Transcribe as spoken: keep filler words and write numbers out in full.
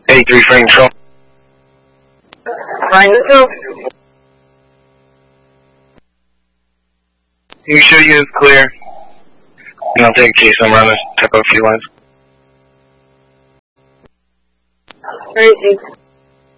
eighty-three frame control. Flying control. You sure you is clear? And I'll take chase and run this type of few lines. Alright, thanks.